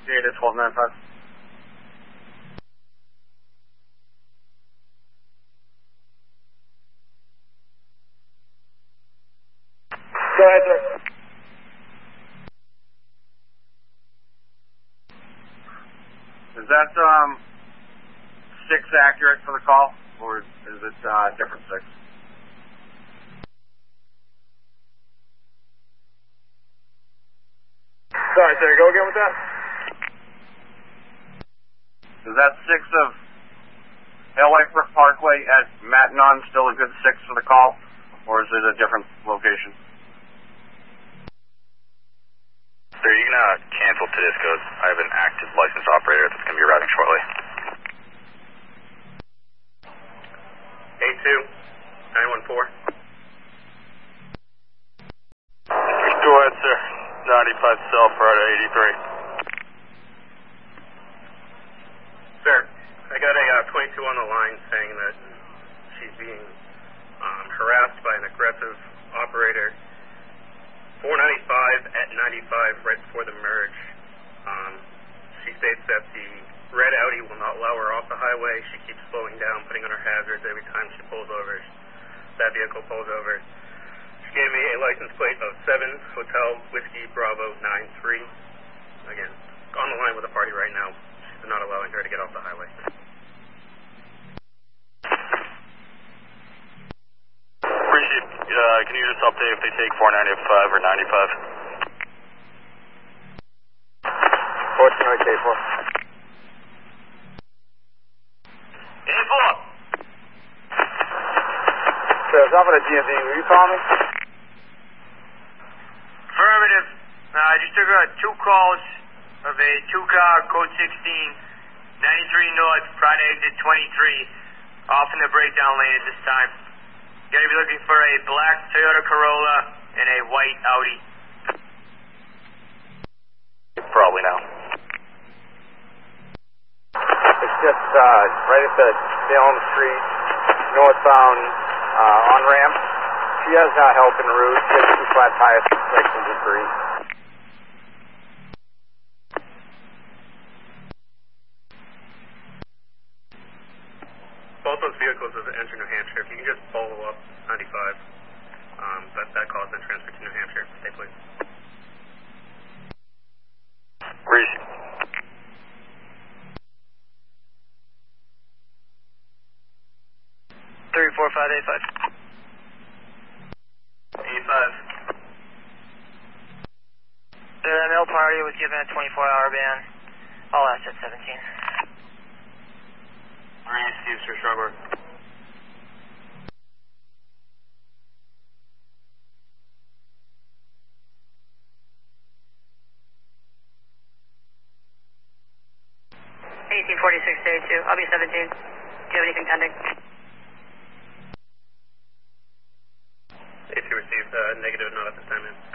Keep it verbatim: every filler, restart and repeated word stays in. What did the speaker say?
Data twelve ninety-five. Go ahead, sir. Is that um six accurate for the call, or is it uh, different six? Sorry, sir. Go again with that. Is that six of L A Parkway at Matanon still a good six for the call, or is it a different location? Sir, you can uh, cancel Tedisco's. I have an active licensed operator that's going to be arriving shortly. A two, nine one four. Go ahead, sir. ninety-five cell, Prada eighty-three. Sir, I got a uh, twenty-two on the line saying that she's being um, harassed by an aggressive operator. four ninety-five at ninety-five right before the merge. Um, she states that the red Audi will not allow her off the highway. She keeps slowing down, putting on her hazards every time she pulls over. That vehicle pulls over. She gave me a license plate of seven Hotel Whiskey Bravo nine three. Again, on the line with the party right now. They're not allowing her to get off the highway. Appreciate uh, can you just update if they take four ninety-five or ninety-five? fourteen K four. A four. Sir, it's off of the D M V. Will you call me? Affirmative. Uh, I just took uh, two calls of a two-car code sixteen, ninety-three North, Prada exit twenty-three, off in the breakdown lane at this time. You're going to be looking for a black Toyota Corolla and a white Audi. Probably now. It's just uh, right at the Salem Street, northbound uh, on-ramp. She has not help en route. She has two flat tires, section debris. Both those vehicles have entered New Hampshire. If you can just follow up ninety-five, um, that, that call has been transferred to New Hampshire. Stay please. Reese. three four five eight five. eight five. The male party was given a twenty-four hour ban. All assets seventeen. Reese, Steve, Sir Strawberry. eighteen forty-six to A two. I'll be seventeen. Do you have anything pending? A two received, uh, negative, not at this time, man.